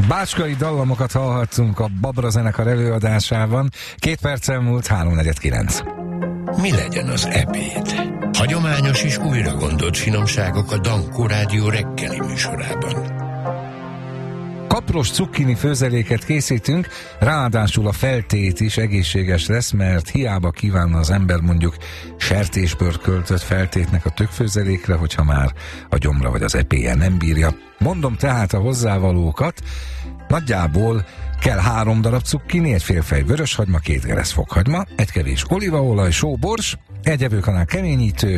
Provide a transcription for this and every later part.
Bácskai dallamokat hallhattunk a Babra zenekar előadásában. 2 perccel múlt 3:49. Mi legyen az ebéd? Hagyományos és újra gondolt finomságok a Dankó Rádió reggeli műsorában. Kapros cukkini főzeléket készítünk, ráadásul a feltét is egészséges lesz, mert hiába kívánna az ember mondjuk sertésbőrt költött feltétnek a tökfőzelékre, hogyha már a gyomra vagy az epéje nem bírja. Mondom tehát a hozzávalókat, nagyjából kell 3 darab cukkini, egy félfej vöröshagyma, 2 geresz fokhagyma, egy kevés olívaolaj, só, bors, egy evőkanál keményítő.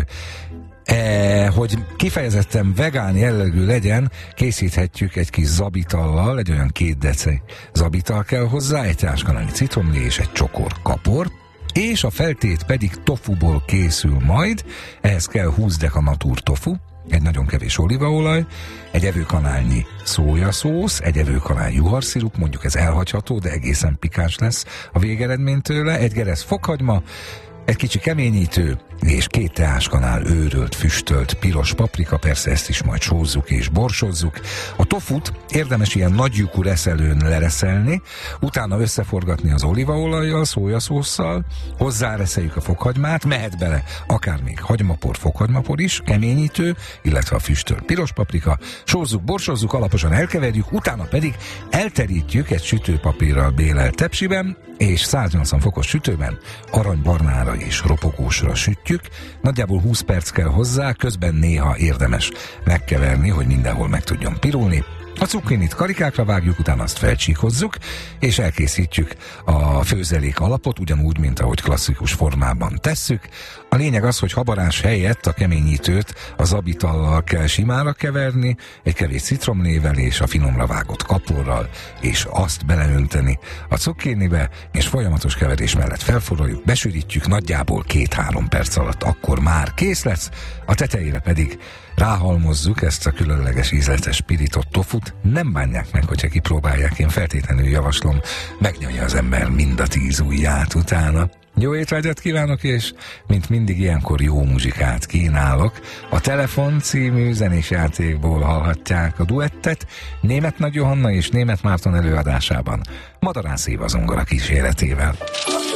Hogy kifejezetten vegán jellegű legyen, készíthetjük egy kis zabitallal, egy olyan 2 deci zabital kell hozzá, egy teáskanálnyi citromlé és egy csokor kapor, és a feltét pedig tofuból készül majd, ehhez kell 20 deka natur tofu, egy nagyon kevés olívaolaj, egy evőkanálnyi szójaszósz, egy evőkanál juharszirup, mondjuk ez elhagyható, de egészen pikáns lesz a végeredmény tőle, egy geresz fokhagyma, egy kicsi keményítő, és 2 teáskanál őrölt, füstölt piros paprika, persze ezt is majd sózzuk és borsozzuk. A tofut érdemes ilyen nagy lyukú reszelőn lereszelni, utána összeforgatni az olívaolajjal, szójaszósszal, hozzáreszeljük a fokhagymát, mehet bele akár még hagymapor, fokhagymapor is, keményítő, illetve a füstölt piros paprika, sózzuk, borsozzuk, alaposan elkeverjük, utána pedig elterítjük egy sütőpapírral bélelt tepsiben, és 180 fokos sütőben aranybarnára és ropogósra sütjük. Nagyjából 20 perc kell hozzá, közben néha érdemes megkeverni, hogy mindenhol meg tudjon pirulni. A cukkinit karikákra vágjuk, utána azt felcsíkozzuk, és elkészítjük a főzelék alapot, ugyanúgy, mint ahogy klasszikus formában tesszük. A lényeg az, hogy habarás helyett a keményítőt a zabitallal kell simára keverni, egy kevés citromlével és a finomra vágott kaporral, és azt beleönteni a cukkinibe, és folyamatos keverés mellett felforraljuk, besűrítjük, nagyjából 2-3 perc alatt akkor már kész lesz, a tetejére pedig ráhalmozzuk ezt a különleges ízletes pirított tofut. Nem bánják meg, hogyha kipróbálják, én feltétlenül javaslom, megnyomja az ember mind a 10 ujját utána. Jó étvágyat kívánok, és mint mindig ilyenkor jó muzsikát kínálok. A Telefon című zenés játékból hallhatják a duettet Németh Nagy Johanna és Németh Márton előadásában, Madarán Széva zongora kíséretével.